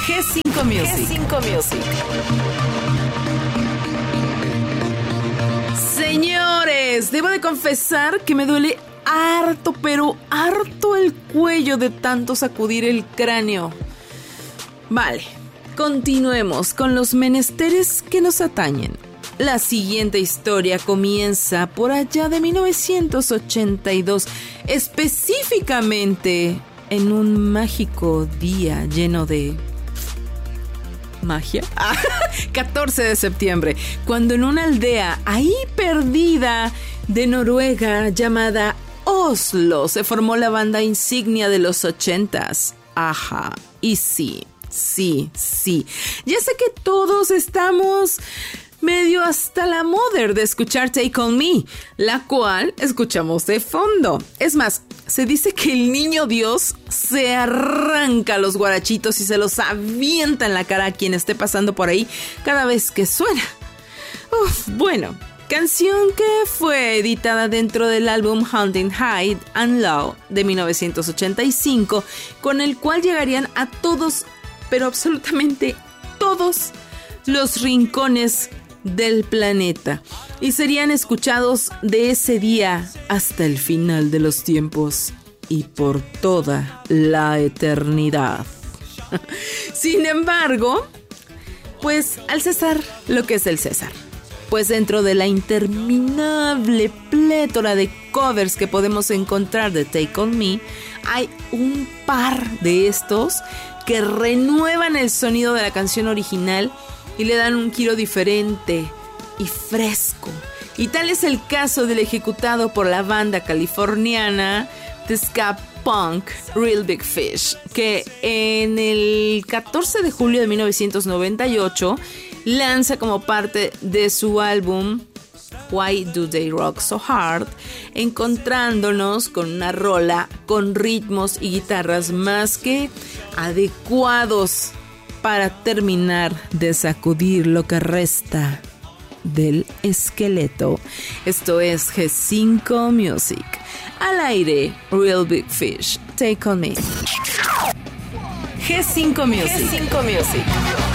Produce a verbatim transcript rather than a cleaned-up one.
G cinco Music. G cinco Music. Señores, debo de confesar que me duele harto, pero harto el cuello de tanto sacudir el cráneo. Vale, continuemos con los menesteres que nos atañen. La siguiente historia comienza por allá de mil novecientos ochenta y dos, específicamente en un mágico día lleno de magia. Ah, catorce de septiembre, cuando en una aldea ahí perdida de Noruega llamada Oslo se formó la banda insignia de los ochentas. Ajá, y sí, sí, sí. Ya sé que todos estamos medio hasta la mother de escuchar Take On Me, la cual escuchamos de fondo. Es más, se dice que el niño Dios se arranca los guarachitos y se los avienta en la cara a quien esté pasando por ahí cada vez que suena. Uf, bueno, canción que fue editada dentro del álbum Hunting High and Low de mil novecientos ochenta y cinco, con el cual llegarían a todos, pero absolutamente todos, los rincones del planeta y serían escuchados de ese día hasta el final de los tiempos y por toda la eternidad. Sin embargo, pues al César lo que es el César. Pues dentro de la interminable plétora de covers que podemos encontrar de Take On Me, hay un par de estos que renuevan el sonido de la canción original y le dan un giro diferente y fresco. Y tal es el caso del ejecutado por la banda californiana de ska punk Real Big Fish, que en el catorce de julio de mil novecientos noventa y ocho lanza como parte de su álbum Why Do They Rock So Hard, encontrándonos con una rola con ritmos y guitarras más que adecuados para terminar de sacudir lo que resta del esqueleto. Esto es G cinco Music. Al aire, Real Big Fish, Take On Me. G cinco Music. G cinco Music.